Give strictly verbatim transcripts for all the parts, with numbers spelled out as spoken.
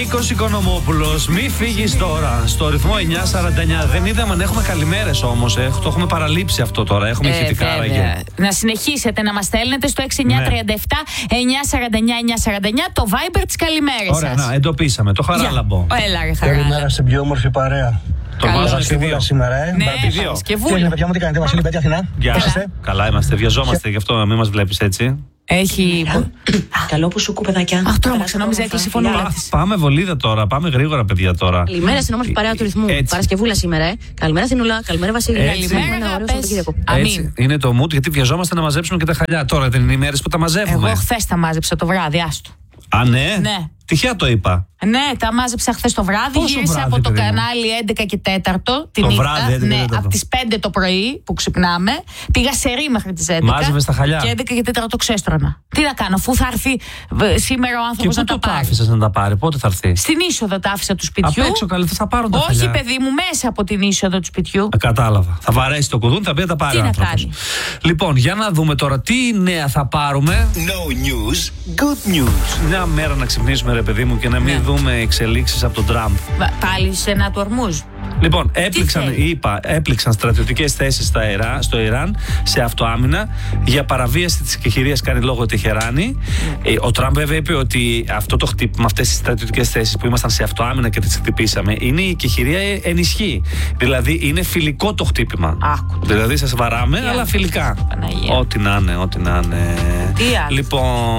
Νίκος Οικονομόπουλος, μη φύγεις τώρα. Στο ρυθμό εννιά σαράντα εννιά. Δεν είδαμε αν έχουμε καλημέρες όμως. Ε. Το έχουμε παραλείψει αυτό τώρα. Έχουμε ε, ηχητικά άραγε. Να συνεχίσετε να μας στέλνετε στο έξι εννιά τρία επτά εννιά σαράντα εννιά εννιά σαράντα εννιά το Viber της καλημέρας σας. Ωραία, να, εντοπίσαμε. Το Χαράλαμπο. Έλα, ρε Χαράλαμπο. Καλημέρα στην πιο όμορφη παρέα. Το βάζω στη δύο σήμερα, ε. Ναι, δύο. Τι έγινε, παιδιά μου, τι κάνετε, Βασίλη, Πέτια, Αθηνά. Γεια σας. Καλά είμαστε, βιαζόμαστε, γι' αυτό να μην μας βλέπεις έτσι. Έχει. Καλό που σου κου, παιδάκια. Αχ, τρόμαξα, νόμιζα έκλεισε η φωνούλα της. Πάμε βολίδα τώρα, πάμε γρήγορα, παιδιά τώρα. Καλημέρα στην όμορφη παρέα του ρυθμού. Παρασκευούλα σήμερα, ε. Καλημέρα στην Ουλά, καλημέρα Βασίλη. Καλημέρα, έτσι είναι το mood, γιατί βιαζόμαστε να μαζέψουμε και τα χαλιά. Τώρα δεν είναι οι μέρες που τα μαζεύουμε. Εγώ χθες τα μάζεψα το βράδυ, άστο. Α, ναι. Ναι. Τυχαία το είπα. Ναι, τα μάζεψα χθες το βράδυ. Πόσο Γύρισα βράδυ, από το παιδί μου? κανάλι έντεκα και τέταρτο τη Το νύχτα. βράδυ, έντεκα και ναι, τέταρτο. από τις πέντε το πρωί που ξυπνάμε. Πήγα σε ρί μέχρι τις έντεκα. Μάζευες τα χαλιά. Και έντεκα και τέταρτο ξέστρωνα. Τι να κάνω, αφού θα έρθει ε, σήμερα ο Και άνθρωπος πού να το τα το πάρει. άφησες να τα πάρει, πότε θα έρθει? Στην είσοδο τα άφησα του σπιτιού. Απ' έξω καλή, θα πάρουν τα Όχι, χαλιά. παιδί μου, μέσα από την είσοδο του σπιτιού. Α, κατάλαβα. Θα βαρέσει το κουδούνι, θα πει να τα πάρει Τι ο να άνθρωπος. κάνει. Λοιπόν, για να δούμε τώρα τι νέα θα πάρουμε. No news, good news. Μια μέρα να ξυπνήσουμε, ρε παιδί μου, και να μην Ναι. δούμε εξελίξεις από τον Τραμπ. Πάλι σε ένα του Ορμούζ. Λοιπόν, έπληξαν, θέλει? είπα, έπληξαν στρατιωτικές θέσεις στα Ιρά, στο Ιράν σε αυτοάμυνα για παραβίαση της εκεχηρίας κάνει λόγο Τεχεράνη. Ε, ο Τραμπ βέβαια είπε ότι αυτό το χτύπημα, αυτές τις στρατιωτικές θέσεις που ήμασταν σε αυτοάμυνα και τις χτυπήσαμε, είναι η εκεχηρία ενισχύει. Δηλαδή είναι φιλικό το χτύπημα. Άκου. Δηλαδή σας βαράμε, Τι αλλά άλλο, φιλικά. Παναγία. Ό,τι να είναι, ό,τι να είναι. Τι άλλο. Λοιπόν,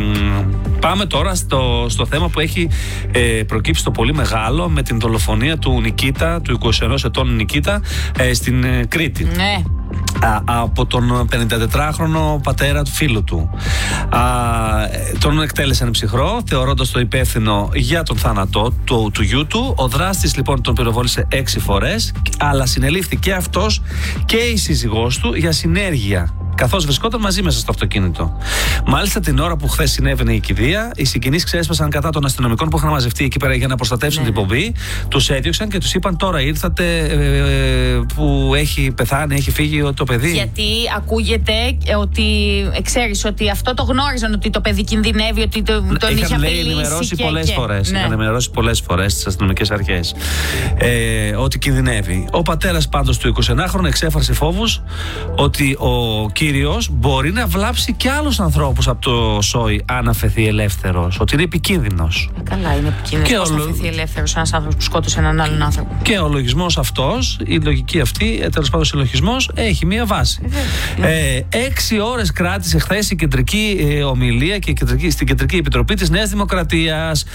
πάμε τώρα στο, στο θέμα που έχει ε, προκύψει το πολύ μεγάλο με την δολοφονία του Νικήτα, του είκοσι ενός ετών Νικήτα, ε, στην ε, Κρήτη. Ναι. Α, από τον πενηντατετράχρονο πατέρα του φίλου του. Α, τον εκτέλεσαν ψυχρό, θεωρώντας το υπεύθυνο για τον θάνατό του, του γιού του. Ο δράστης λοιπόν τον πυροβόλησε έξι φορές, αλλά συνελήφθη και αυτός και η σύζυγός του για συνέργεια, καθώς βρισκόταν μαζί μέσα στο αυτοκίνητο. Μάλιστα την ώρα που χθες συνέβαινε η κηδεία, οι συγκινήσεις ξέσπασαν κατά των αστυνομικών που είχαν μαζευτεί εκεί πέρα για να προστατεύσουν ναι, την πομπή. Τους έδιωξαν και τους είπαν: τώρα ήρθατε ε, που έχει πεθάνει, έχει φύγει το παιδί. Γιατί ακούγεται ότι ε, ξέρεις ότι αυτό το γνώριζαν, ότι το παιδί κινδυνεύει, ότι το, τον είχε Είχαν, λέει, απειλήσει. ενημερώσει και, πολλές και. φορές. Ναι. Είχαν ενημερώσει πολλές φορές στις αστυνομικές αρχές ε, ότι κινδυνεύει. Ο πατέρας πάντως του εικοσιενάχρονου εξέφρασε φόβους ότι ο κύριος μπορεί να βλάψει και άλλους ανθρώπους από το σόι αν αφαιθεί ελεύθερος. Ότι είναι επικίνδυνος. Ε, καλά, είναι επικίνδυνο. Και Πώς ο θα λο- αφαιθεί ελεύθερος ένας άνθρωπος που σκότωσε έναν άλλον άνθρωπο. Και ο λογισμός αυτός, η λογική αυτή, ε, τέλος πάντων, ο λογισμός έχει μία βάση. Ε, έξι ώρες κράτησε χθες η κεντρική ε, ομιλία και η κεντρική, στην Κεντρική Επιτροπή της Νέας Δημοκρατίας.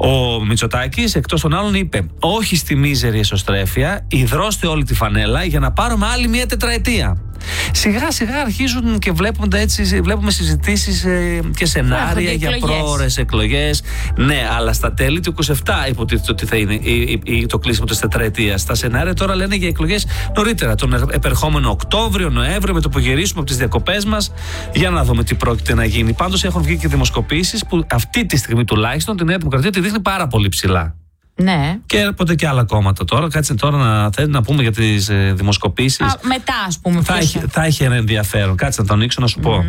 Ο Μητσοτάκης, εκτός των άλλων, είπε: όχι στη μίζερη εσωστρέφεια, ιδρώστε όλη τη φανέλα για να πάρουμε άλλη μία τετραετία. Σιγά σιγά αρχίζουν και βλέπουμε, έτσι, βλέπουμε συζητήσεις ε, και σενάρια για πρόωρες εκλογές. Ναι, αλλά στα τέλη του είκοσι επτά υποτίθεται ότι θα είναι η, η, η, το κλείσιμο της τετραετίας. Τα σενάρια τώρα λένε για εκλογές νωρίτερα, τον επερχόμενο Οκτώβριο, Νοέμβριο, με το που γυρίσουμε από τις διακοπές μας. Για να δούμε τι πρόκειται να γίνει. Πάντως έχουν βγει και δημοσκοπήσεις που αυτή τη στιγμή τουλάχιστον τη Νέα Δημοκρατία τη δείχνει πάρα πολύ ψηλά. Ναι. Και ποτέ και άλλα κόμματα τώρα. Κάτσε τώρα να, θέλει να πούμε για τις ε, δημοσκοπήσεις. Α, μετά, ας πούμε. Θα ποιος έχει, θα- θα έχει ένα ενδιαφέρον. Κάτσε να το ανοίξω να σου πω.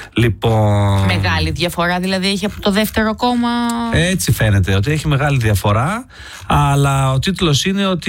Λοιπόν. Μεγάλη διαφορά δηλαδή έχει από το δεύτερο κόμμα. Έτσι φαίνεται ότι έχει μεγάλη διαφορά. Αλλά ο τίτλος είναι ότι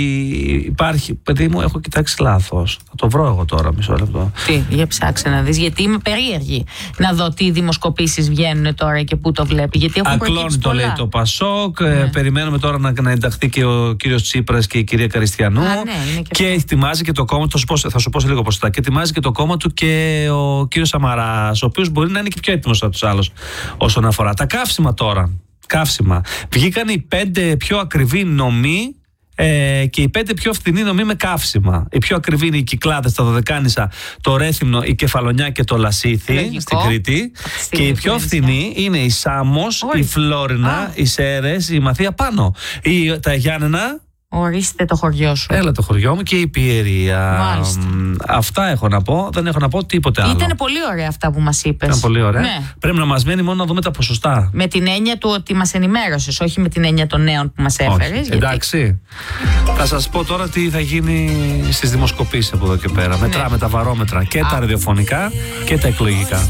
υπάρχει. Παιδί μου, έχω κοιτάξει λάθος. Θα το βρω εγώ τώρα, μισό λεπτό. Τι, για ψάξε να δεις, γιατί είμαι περίεργη να δω τι δημοσκοπήσεις βγαίνουν τώρα και πού το βλέπει. Γιατί έχουν Ακλώνει προκύψει το πολλά. λέει το Πασόκ. Ε, περιμένουμε τώρα να, να ενταχθεί και ο κύριος Τσίπρας και η κυρία Καριστιανού. Α, ναι, είναι και και αυτό. ετοιμάζει και το κόμμα του. Θα σου πω, θα σου πω σε λίγο ποσοστά. Και ετοιμάζει και το κόμμα του και ο κύριος Σαμαράς, ο οποίος μπορεί να είναι και πιο έτοιμος από τους άλλους όσον αφορά τα καύσιμα τώρα. Καύσιμα. Βγήκαν οι πέντε πιο ακριβοί νομοί ε, και οι πέντε πιο φθηνοί νομοί με καύσιμα. Οι πιο ακριβοί είναι οι Κυκλάδες, τα Δωδεκάνησα, το Ρέθυμνο, η Κεφαλονιά και το Λασίθι. Λογικό. Στην Κρήτη. Στη Και οι στιγμή πιο που φθηνοί είναι η Σάμος, Ορίστε. η Φλόρινα, Α. οι Σέρρες, η Μαθία Πάνω. Η, τα Γιάννενα. Ορίστε το χωριό σου. Έλα το χωριό μου και η Πιερία. Μάλιστα. Μ, Αυτά έχω να πω. Δεν έχω να πω τίποτε άλλο. Ήταν πολύ ωραία αυτά που μας είπες. Ήταν πολύ ωραία. Ναι. Πρέπει να μας μένει μόνο να δούμε τα ποσοστά. Με την έννοια του ότι μας ενημέρωσες, όχι με την έννοια των νέων που μας έφερες. Όχι. γιατί- Εντάξει. Θα σας πω τώρα τι θα γίνει στις δημοσκοπήσεις από εδώ και πέρα. Μετράμε τα βαρόμετρα και τα ραδιοφωνικά και τα εκλογικά.